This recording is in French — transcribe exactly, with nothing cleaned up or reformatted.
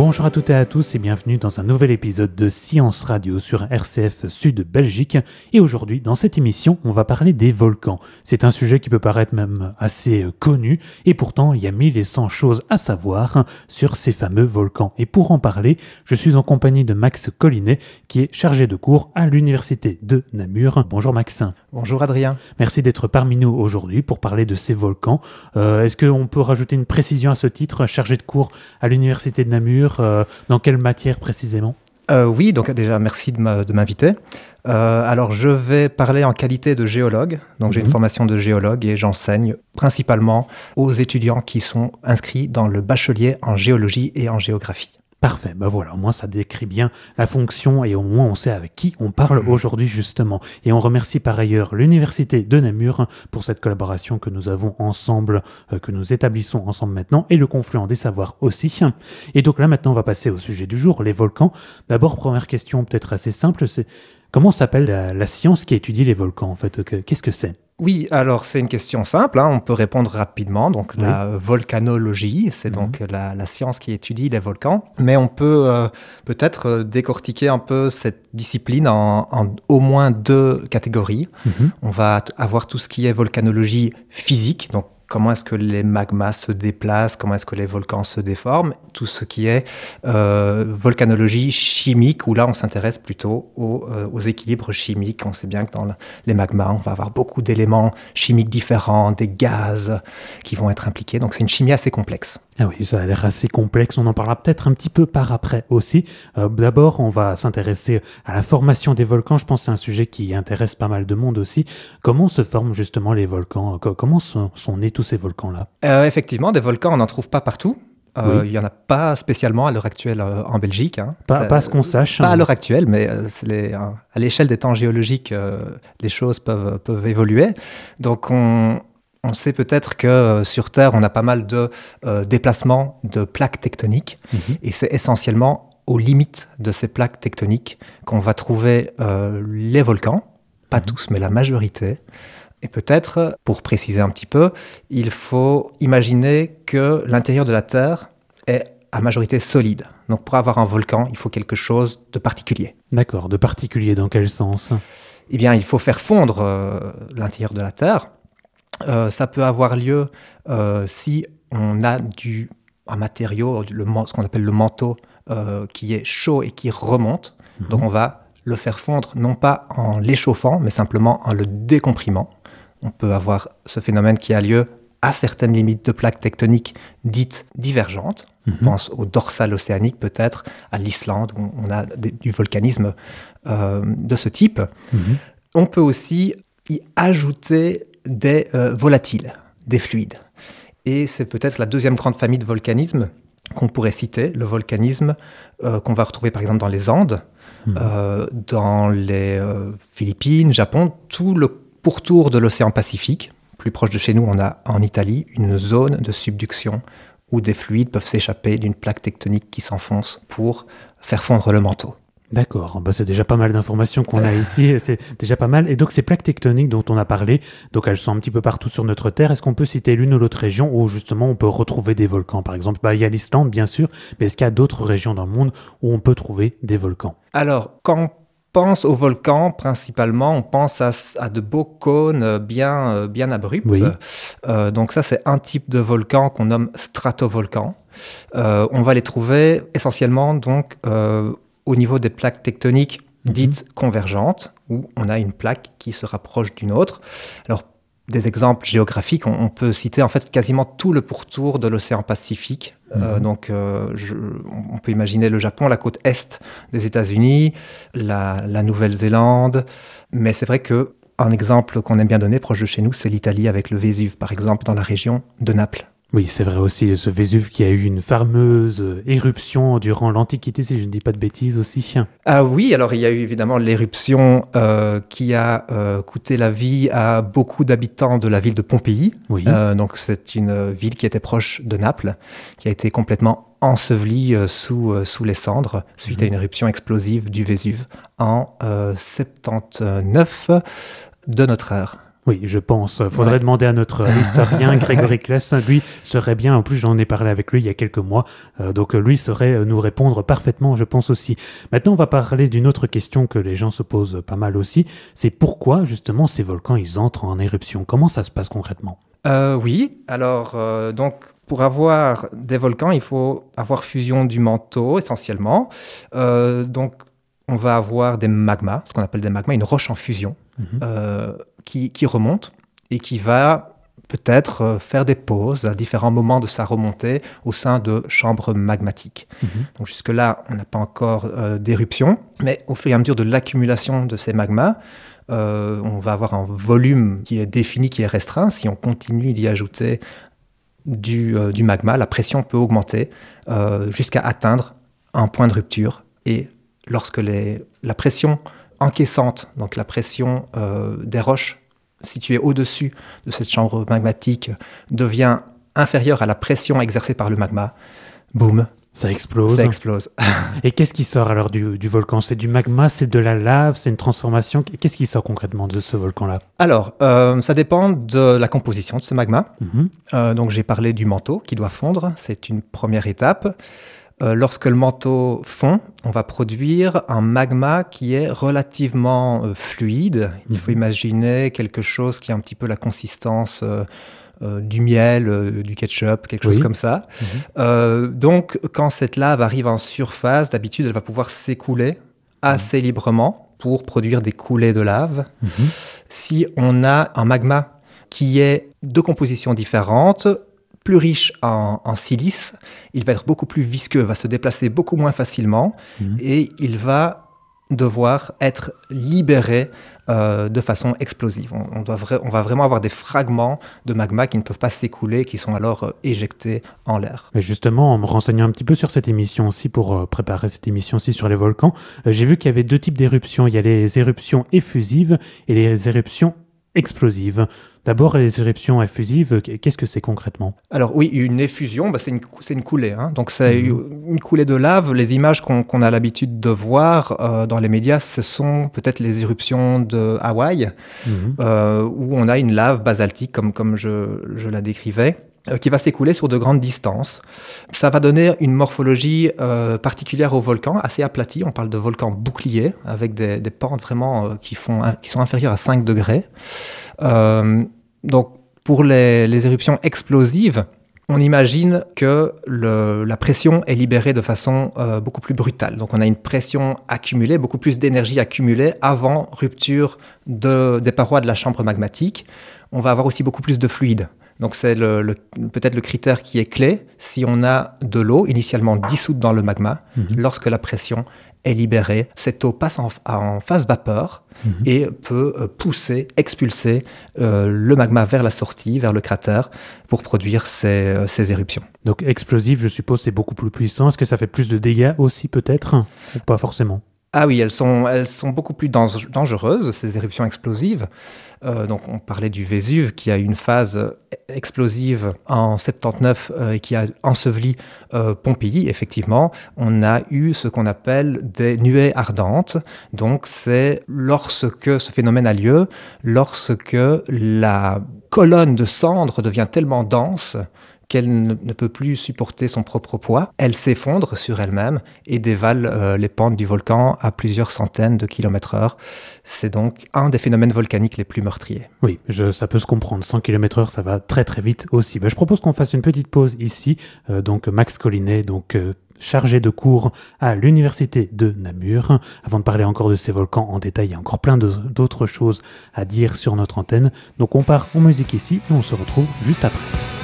Bonjour à toutes et à tous et bienvenue dans un nouvel épisode de Science Radio sur R C F Sud Belgique. Et aujourd'hui, dans cette émission, on va parler des volcans. C'est un sujet qui peut paraître même assez connu et pourtant, il y a mille et cent choses à savoir sur ces fameux volcans. Et pour en parler, je suis en compagnie de Max Collinet qui est chargé de cours à l'Université de Namur. Bonjour Max. Bonjour Adrien. Merci d'être parmi nous aujourd'hui pour parler de ces volcans. Euh, est-ce qu'on peut rajouter une précision à ce titre, chargé de cours à l'Université de Namur? Euh, dans quelle matière précisément ? euh, Oui, donc déjà merci de, ma, de m'inviter. Euh, alors je vais parler en qualité de géologue, donc j'ai mmh. une formation de géologue et j'enseigne principalement aux étudiants qui sont inscrits dans le bachelier en géologie et en géographie. Parfait, ben voilà, au moins ça décrit bien la fonction et au moins on sait avec qui on parle mmh. aujourd'hui justement. Et on remercie par ailleurs l'Université de Namur pour cette collaboration que nous avons ensemble, euh, que nous établissons ensemble maintenant, et le Confluent des Savoirs aussi. Et donc là maintenant on va passer au sujet du jour, les volcans. D'abord, première question peut-être assez simple, c'est comment s'appelle la, la science qui étudie les volcans en fait? Qu'est-ce que c'est ? Oui, alors c'est une question simple, hein, on peut répondre rapidement. Donc oui. La volcanologie, c'est mmh. donc la, la science qui étudie les volcans. Mais on peut euh, peut-être décortiquer un peu cette discipline en, en au moins deux catégories. Mmh. On va avoir tout ce qui est volcanologie physique, donc comment est-ce que les magmas se déplacent, comment est-ce que les volcans se déforment, tout ce qui est euh, volcanologie chimique, où là on s'intéresse plutôt aux, euh, aux équilibres chimiques. On sait bien que dans le, les magmas, on va avoir beaucoup d'éléments chimiques différents, des gaz qui vont être impliqués, donc c'est une chimie assez complexe. Ah oui, ça a l'air assez complexe, on en parlera peut-être un petit peu par après aussi. Euh, d'abord, on va s'intéresser à la formation des volcans, je pense que c'est un sujet qui intéresse pas mal de monde aussi. Comment se forment justement les volcans ? Comment sont, sont nés tous ces volcans-là ? euh, Effectivement, des volcans, on n'en trouve pas partout. Euh, oui. Il n'y en a pas spécialement à l'heure actuelle euh, en Belgique. Hein. Pas, pas à ce qu'on sache. Pas hein. à l'heure actuelle, mais euh, c'est les, hein, à l'échelle des temps géologiques, euh, les choses peuvent, peuvent évoluer. Donc on... On sait peut-être que euh, sur Terre, on a pas mal de euh, déplacements de plaques tectoniques mmh. et c'est essentiellement aux limites de ces plaques tectoniques qu'on va trouver euh, les volcans, pas mmh. tous, mais la majorité. Et peut-être, pour préciser un petit peu, il faut imaginer que l'intérieur de la Terre est à majorité solide. Donc pour avoir un volcan, il faut quelque chose de particulier. D'accord, de particulier dans quel sens ? Eh bien, il faut faire fondre euh, l'intérieur de la Terre. Euh, ça peut avoir lieu euh, si on a du, un matériau, le, ce qu'on appelle le manteau, euh, qui est chaud et qui remonte. Mmh. Donc on va le faire fondre non pas en l'échauffant, mais simplement en le décomprimant. On peut avoir ce phénomène qui a lieu à certaines limites de plaques tectoniques dites divergentes. Mmh. On pense au dorsal océanique peut-être, à l'Islande, où on a des, du volcanisme euh, de ce type. Mmh. On peut aussi y ajouter des euh, volatiles, des fluides. Et c'est peut-être la deuxième grande famille de volcanisme qu'on pourrait citer, le volcanisme euh, qu'on va retrouver par exemple dans les Andes, mmh. euh, dans les euh, Philippines, Japon, tout le pourtour de l'océan Pacifique. Plus proche de chez nous, on a en Italie une zone de subduction où des fluides peuvent s'échapper d'une plaque tectonique qui s'enfonce pour faire fondre le manteau. D'accord, bah c'est déjà pas mal d'informations qu'on a ici, c'est déjà pas mal. Et donc ces plaques tectoniques dont on a parlé, donc elles sont un petit peu partout sur notre Terre. Est-ce qu'on peut citer l'une ou l'autre région où justement on peut retrouver des volcans ? Par exemple, bah, il y a l'Islande bien sûr, mais est-ce qu'il y a d'autres régions dans le monde où on peut trouver des volcans ? Alors, quand on pense aux volcans, principalement, on pense à, à de beaux cônes bien, bien abrupts. Oui. Euh, donc ça, c'est un type de volcan qu'on nomme stratovolcan. Euh, on va les trouver essentiellement donc euh, au niveau des plaques tectoniques dites mmh. convergentes, où on a une plaque qui se rapproche d'une autre. Alors, des exemples géographiques, on, on peut citer en fait quasiment tout le pourtour de l'océan Pacifique. Mmh. Euh, donc, euh, je, on peut imaginer le Japon, la côte est des États-Unis, la, la Nouvelle-Zélande. Mais c'est vrai qu'un exemple qu'on aime bien donner proche de chez nous, c'est l'Italie avec le Vésuve, par exemple, dans la région de Naples. Oui, c'est vrai aussi, ce Vésuve qui a eu une fameuse éruption durant l'Antiquité, si je ne dis pas de bêtises aussi. Ah oui, alors il y a eu évidemment l'éruption euh, qui a euh, coûté la vie à beaucoup d'habitants de la ville de Pompéi. Oui. Euh, donc c'est une ville qui était proche de Naples, qui a été complètement ensevelie euh, sous, euh, sous les cendres suite mmh. à une éruption explosive du Vésuve en euh, soixante-dix-neuf de notre ère. Oui, je pense. Il faudrait ouais. demander à notre historien Grégory Kless. Lui serait bien, en plus j'en ai parlé avec lui il y a quelques mois, euh, donc lui saurait nous répondre parfaitement, je pense aussi. Maintenant, on va parler d'une autre question que les gens se posent pas mal aussi. C'est pourquoi justement ces volcans, ils entrent en éruption. Comment ça se passe concrètement ? euh, Oui, alors euh, donc... Pour avoir des volcans, il faut avoir fusion du manteau essentiellement. Euh, donc, on va avoir des magmas, ce qu'on appelle des magmas, une roche en fusion mmh. euh, qui, qui remonte et qui va peut-être euh, faire des pauses à différents moments de sa remontée au sein de chambres magmatiques. Mmh. Donc, jusque-là, on n'a pas encore euh, d'éruption, mais au fur et à mesure de l'accumulation de ces magmas, euh, on va avoir un volume qui est défini, qui est restreint. Si on continue d'y ajouter Du, euh, du magma, la pression peut augmenter euh, jusqu'à atteindre un point de rupture. Et lorsque les, la pression encaissante, donc la pression euh, des roches situées au-dessus de cette chambre magmatique, devient inférieure à la pression exercée par le magma, boum, ça explose. Ça explose. Et qu'est-ce qui sort alors du, du volcan ? C'est du magma, c'est de la lave, c'est une transformation ? Qu'est-ce qui sort concrètement de ce volcan-là ? Alors, euh, ça dépend de la composition de ce magma. Mm-hmm. Euh, donc, j'ai parlé du manteau qui doit fondre. C'est une première étape. Euh, lorsque le manteau fond, on va produire un magma qui est relativement euh, fluide. Il mm-hmm. faut imaginer quelque chose qui a un petit peu la consistance... Euh, Euh, du miel, euh, du ketchup, quelque chose oui. comme ça. Mmh. Euh, donc, quand cette lave arrive en surface, d'habitude, elle va pouvoir s'écouler assez mmh. librement pour produire des coulées de lave. Mmh. Si on a un magma qui est de composition différente, plus riche en, en silice, il va être beaucoup plus visqueux, va se déplacer beaucoup moins facilement mmh. et il va devoir être libéré euh, de façon explosive. On, on, doit vra- on va vraiment avoir des fragments de magma qui ne peuvent pas s'écouler, qui sont alors euh, éjectés en l'air. Mais justement, en me renseignant un petit peu sur cette émission aussi, pour euh, préparer cette émission aussi sur les volcans, euh, j'ai vu qu'il y avait deux types d'éruptions. Il y a les éruptions effusives et les éruptions explosives. D'abord, les éruptions effusives, qu'est-ce que c'est concrètement ? Alors oui, une effusion, bah, c'est, une, c'est une coulée. Hein. Donc c'est mmh. une coulée de lave. Les images qu'on, qu'on a l'habitude de voir euh, dans les médias, ce sont peut-être les éruptions de Hawaï, mmh. euh, où on a une lave basaltique, comme, comme je, je la décrivais, euh, qui va s'écouler sur de grandes distances. Ça va donner une morphologie euh, particulière au volcan, assez aplati. On parle de volcan bouclier, avec des, des pentes vraiment euh, qui, font, qui sont inférieures à cinq degrés. Euh, donc, pour les, les éruptions explosives, on imagine que le, la pression est libérée de façon euh, beaucoup plus brutale. Donc, on a une pression accumulée, beaucoup plus d'énergie accumulée avant rupture de, des parois de la chambre magmatique. On va avoir aussi beaucoup plus de fluide. Donc, c'est le, le, peut-être le critère qui est clé. Si on a de l'eau initialement dissoute dans le magma, mmh. lorsque la pression est libérée, cette eau passe en, en phase vapeur mmh. et peut euh, pousser, expulser euh, le magma vers la sortie, vers le cratère, pour produire ces, euh, ces éruptions. Donc explosif, je suppose, c'est beaucoup plus puissant. Est-ce que ça fait plus de dégâts aussi peut-être ? Ou pas forcément ? Ah oui, elles sont, elles sont beaucoup plus dangereuses, ces éruptions explosives. Euh, donc on parlait du Vésuve qui a eu une phase explosive en soixante-dix-neuf euh, et qui a enseveli euh, Pompéi, effectivement. On a eu ce qu'on appelle des nuées ardentes. Donc c'est lorsque ce phénomène a lieu, lorsque la colonne de cendres devient tellement dense qu'elle ne, ne peut plus supporter son propre poids, elle s'effondre sur elle-même et dévale euh, les pentes du volcan à plusieurs centaines de kilomètres heure. C'est donc un des phénomènes volcaniques les plus meurtriers. Oui, je, ça peut se comprendre. cent kilomètres heure, ça va très très vite aussi. Ben, je propose qu'on fasse une petite pause ici. Euh, donc Max Collinet, donc euh, chargé de cours à l'université de Namur. Avant de parler encore de ces volcans en détail, il y a encore plein de, d'autres choses à dire sur notre antenne. Donc on part en musique ici et on se retrouve juste après.